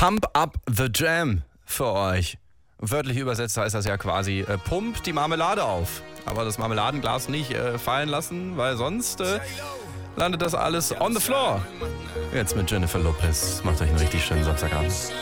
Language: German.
Pump Up the Jam für euch. Wörtlich übersetzt heißt das ja quasi, pump die Marmelade auf. Aber das Marmeladenglas nicht fallen lassen, weil sonst landet das alles on the floor. Jetzt mit Jennifer Lopez. Macht euch einen richtig schönen Samstagabend.